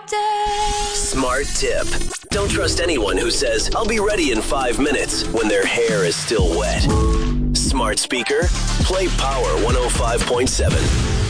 day. Smart tip. Don't trust anyone who says, I'll be ready in 5 minutes when their hair is still wet. Smart speaker, play Power 105.7.